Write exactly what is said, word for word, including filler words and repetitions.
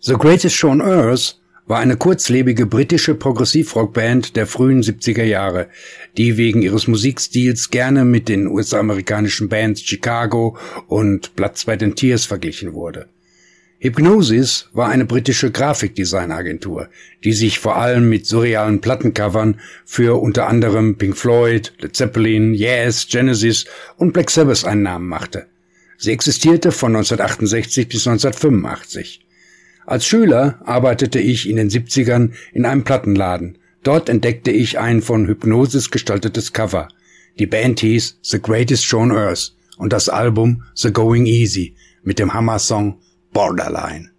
The Greatest Show on Earth war eine kurzlebige britische Progressivrockband der frühen siebziger Jahre, die wegen ihres Musikstils gerne mit den U S-amerikanischen Bands Chicago und Blood, Sweat and Tears verglichen wurde. Hipgnosis war eine britische Grafikdesignagentur, die sich vor allem mit surrealen Plattencovern für unter anderem Pink Floyd, Led Zeppelin, Yes, Genesis und Black Sabbath einen Namen machte. Sie existierte von neunzehnhundertachtundsechzig bis neunzehnhundertfünfundachtzig. Als Schüler arbeitete ich in den siebzigern in einem Plattenladen. Dort entdeckte ich ein von Hipgnosis gestaltetes Cover. Die Band hieß The Greatest Show on Earth und das Album The Going Easy mit dem Hammer-Song Borderline.